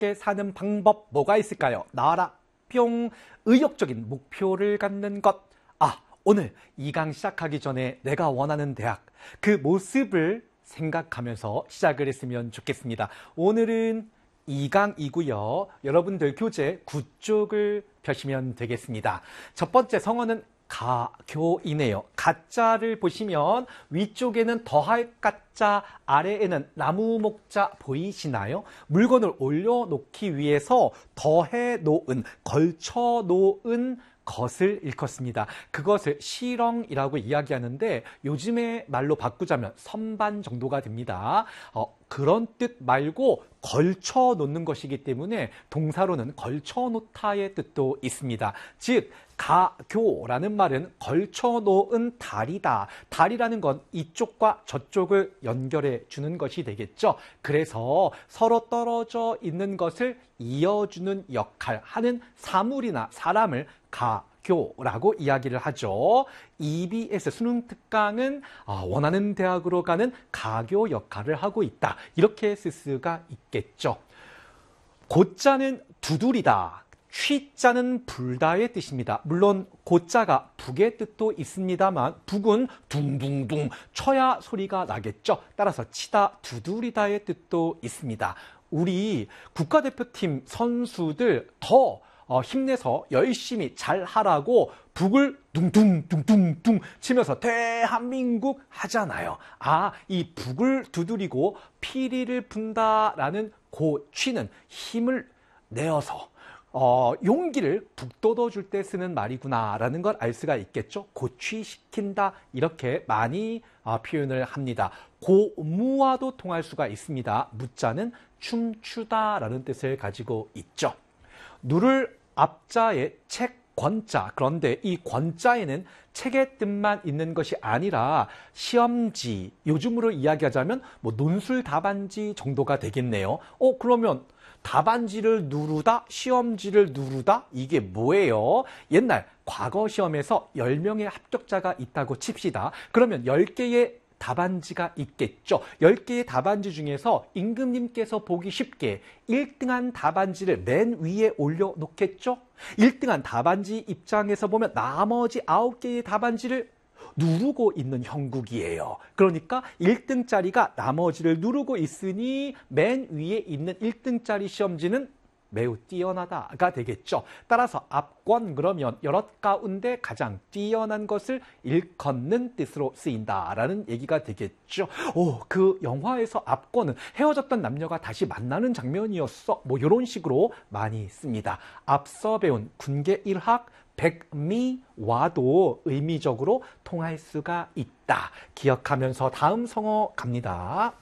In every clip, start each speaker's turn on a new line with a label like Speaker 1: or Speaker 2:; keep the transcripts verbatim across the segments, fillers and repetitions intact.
Speaker 1: 즐겁게 사는 방법 뭐가 있을까요? 나와라 뿅. 의욕적인 목표를 갖는 것. 아, 오늘 이 강 시작하기 전에 내가 원하는 대학, 그 모습을 생각하면서 시작을 했으면 좋겠습니다. 오늘은 이 강이고요. 여러분들 교재 구 쪽을 펴시면 되겠습니다. 첫 번째 성어는 가교이네요. 가자를 보시면 위쪽에는 더할 가자, 아래에는 나무 목자 보이시나요? 물건을 올려놓기 위해서 더해 놓은, 걸쳐 놓은 것을 일컫습니다. 그것을 실엉이라고 이야기하는데 요즘의 말로 바꾸자면 선반 정도가 됩니다. 어, 그런 뜻 말고 걸쳐 놓는 것이기 때문에 동사로는 걸쳐 놓다의 뜻도 있습니다. 즉 가교라는 말은 걸쳐 놓은 다리다. 다리라는 건 이쪽과 저쪽을 연결해 주는 것이 되겠죠. 그래서 서로 떨어져 있는 것을 이어주는 역할 하는 사물이나 사람을 가교라고 이야기를 하죠. 이비에스 수능 특강은 원하는 대학으로 가는 가교 역할을 하고 있다. 이렇게 쓸 수가 있겠죠. 고자는 두드리다. 취자는 불다의 뜻입니다. 물론 고자가 북의 뜻도 있습니다만 북은 둥둥둥 쳐야 소리가 나겠죠. 따라서 치다, 두드리다의 뜻도 있습니다. 우리 국가대표팀 선수들 더 어, 힘내서 열심히 잘 하라고 북을 둥둥둥둥둥 치면서 대한민국 하잖아요. 아, 이 북을 두드리고 피리를 분다라는 고취는 힘을 내어서 어, 용기를 북돋워 줄 때 쓰는 말이구나 라는 걸 알 수가 있겠죠. 고취시킨다 이렇게 많이 어, 표현을 합니다. 고무와도 통할 수가 있습니다. 무자는 춤추다 라는 뜻을 가지고 있죠. 누를 앞자에 책, 권자. 그런데 이 권자에는 책의 뜻만 있는 것이 아니라 시험지, 요즘으로 이야기하자면 뭐 논술 답안지 정도가 되겠네요. 어, 그러면 답안지를 누르다, 시험지를 누르다? 이게 뭐예요? 옛날 과거 시험에서 열 명의 합격자가 있다고 칩시다. 그러면 열 개의 답안지가 있겠죠. 열 개의 답안지 중에서 임금님께서 보기 쉽게 일 등한 답안지를 맨 위에 올려놓겠죠. 일 등한 답안지 입장에서 보면 나머지 아홉 개의 답안지를 누르고 있는 형국이에요. 그러니까 일 등짜리가 나머지를 누르고 있으니 맨 위에 있는 일 등짜리 시험지는 매우 뛰어나다가 되겠죠. 따라서 압권 그러면 여럿 가운데 가장 뛰어난 것을 일컫는 뜻으로 쓰인다라는 얘기가 되겠죠. 오, 그 영화에서 압권은 헤어졌던 남녀가 다시 만나는 장면이었어. 뭐 이런 식으로 많이 씁니다. 앞서 배운 군계 일학 백미와도 의미적으로 통할 수가 있다. 기억하면서 다음 성어 갑니다.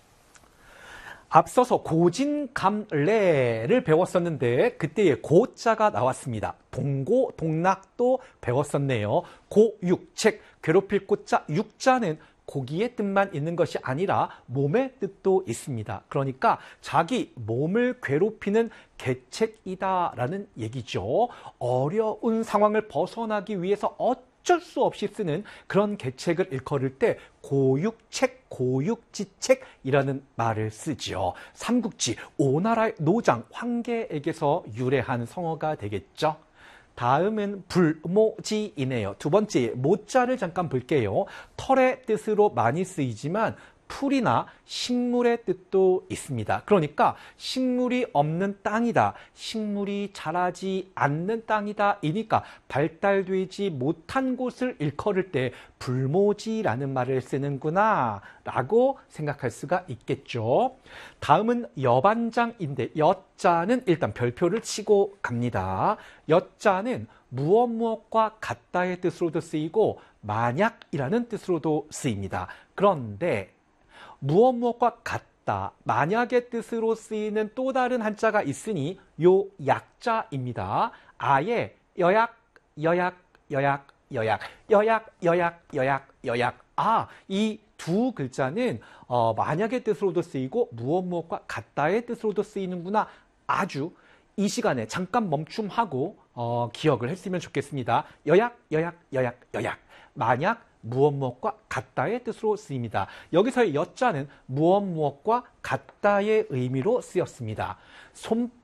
Speaker 1: 앞서서 고진감래를 배웠었는데 그때의 고자가 나왔습니다. 동고, 동락도 배웠었네요. 고육, 책, 괴롭힐 고자, 육자는 고기의 뜻만 있는 것이 아니라 몸의 뜻도 있습니다. 그러니까 자기 몸을 괴롭히는 계책이다라는 얘기죠. 어려운 상황을 벗어나기 위해서 어쩔 수 없이 쓰는 그런 계책을 일컬을 때 고육책, 고육지책이라는 말을 쓰지요. 삼국지, 오나라의 노장, 황계에게서 유래한 성어가 되겠죠. 다음은 불모지이네요. 두 번째 모자를 잠깐 볼게요. 털의 뜻으로 많이 쓰이지만 풀이나 식물의 뜻도 있습니다. 그러니까 식물이 없는 땅이다, 식물이 자라지 않는 땅이다 이니까 발달되지 못한 곳을 일컬을 때 불모지라는 말을 쓰는구나 라고 생각할 수가 있겠죠. 다음은 여반장인데 여자는 일단 별표를 치고 갑니다. 여자는 무엇 무엇과 같다의 뜻으로도 쓰이고 만약이라는 뜻으로도 쓰입니다. 그런데 무엇 무엇과 같다, 만약의 뜻으로 쓰이는 또 다른 한자가 있으니 요 약자입니다. 아예 여약, 여약, 여약, 여약, 여약, 여약, 여약, 여약. 아, 이 두 글자는 어, 만약의 뜻으로도 쓰이고 무엇 무엇과 같다의 뜻으로도 쓰이는구나. 아주 이 시간에 잠깐 멈춤하고 어, 기억을 했으면 좋겠습니다. 여약, 여약, 여약, 여약. 만약, 무엇 무엇과 같다의 뜻으로 쓰입니다. 여기서의 여자는 무엇 무엇과 같다의 의미로 쓰였습니다. 손